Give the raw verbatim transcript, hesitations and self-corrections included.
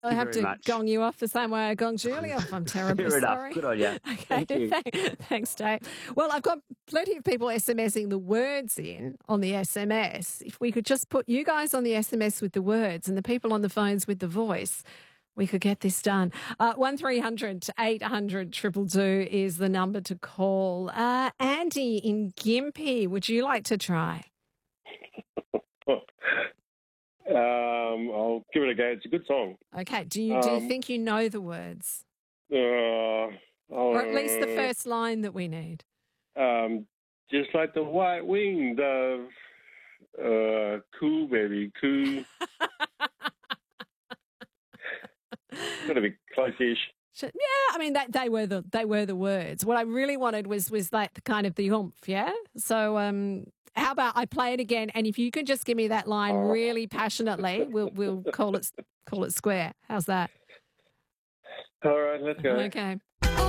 I you have very to much. gong you off the same way I gonged Julie off. I'm terribly Fair enough. sorry. Good on you. Okay, Thank you. thank- thanks, Dave. Well, I've got plenty of people SMSing the words in on the S M S. If we could just put you guys on the S M S with the words and the people on the phones with the voice, we could get this done. Uh, one three hundred eight hundred two two two is the number to call. Uh, Andy in Gympie, would you like to try? Um, I'll give it a go. It's a good song. Okay. Do you do you Um, think you know the words, Uh, or at least the uh, first line that we need? Um, just like the white winged dove. Uh, cool, baby, cool. Got to be close-ish. Yeah, I mean that they were the they were the words. What I really wanted was was like the kind of the oomph, yeah. So um, how about I play it again, and if you can just give me that line Oh. really passionately, we'll we'll call it call it square. How's that? All right, let's go. Okay.